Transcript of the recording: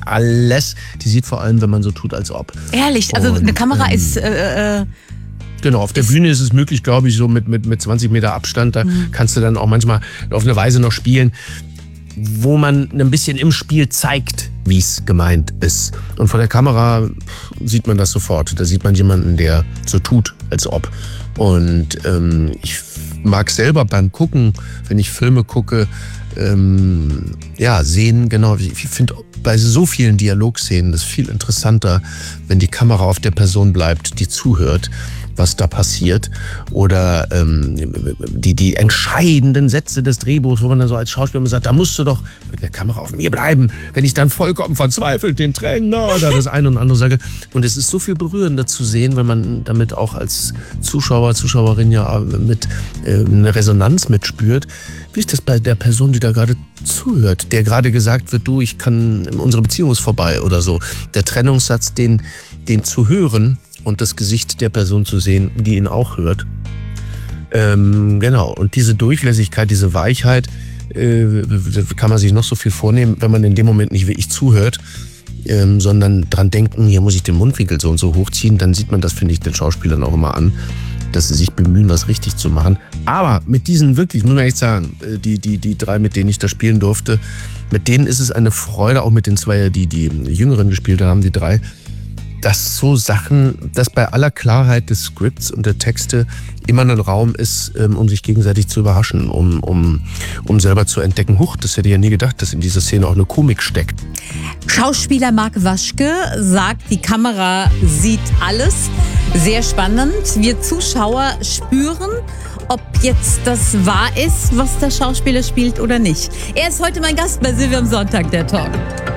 alles. Die sieht vor allem, wenn man so tut, als ob. Ehrlich, also eine Kamera ist... Genau, auf der Bühne ist es möglich, glaube ich, so mit 20 Meter Abstand. Da kannst du dann auch manchmal auf eine Weise noch spielen, wo man ein bisschen im Spiel zeigt, wie es gemeint ist. Und vor der Kamera sieht man das sofort. Da sieht man jemanden, der so tut, als ob. Und ich mag selber beim Gucken, wenn ich Filme gucke, sehen, genau, ich finde bei so vielen Dialogszenen das viel interessanter, wenn die Kamera auf der Person bleibt, die zuhört, was da passiert, oder die entscheidenden Sätze des Drehbuchs, wo man dann so als Schauspieler sagt, da musst du doch mit der Kamera auf mir bleiben, wenn ich dann vollkommen verzweifelt den Tränen oder das eine und andere sage. Und es ist so viel berührender zu sehen, wenn man damit auch als Zuschauer, Zuschauerin ja mit eine Resonanz mitspürt. Wie ist das bei der Person, die da gerade zuhört, der gerade gesagt wird, du, unsere Beziehung ist vorbei oder so. Der Trennungssatz, den zu hören, und das Gesicht der Person zu sehen, die ihn auch hört. Genau, und diese Durchlässigkeit, diese Weichheit, kann man sich noch so viel vornehmen, wenn man in dem Moment nicht wirklich zuhört, sondern dran denken, hier muss ich den Mundwinkel so und so hochziehen, dann sieht man das, finde ich, den Schauspielern auch immer an, dass sie sich bemühen, was richtig zu machen. Aber mit diesen wirklich, muss man echt sagen, die drei, mit denen ich da spielen durfte, mit denen ist es eine Freude, auch mit den zwei, die Jüngeren gespielt haben, die drei, dass so Sachen, dass bei aller Klarheit des Skripts und der Texte immer ein Raum ist, um sich gegenseitig zu überraschen, um selber zu entdecken, das hätte ich ja nie gedacht, dass in dieser Szene auch eine Komik steckt. Schauspieler Marc Waschke sagt, die Kamera sieht alles. Sehr spannend. Wir Zuschauer spüren, ob jetzt das wahr ist, was der Schauspieler spielt oder nicht. Er ist heute mein Gast bei Silvia am Sonntag, der Talk.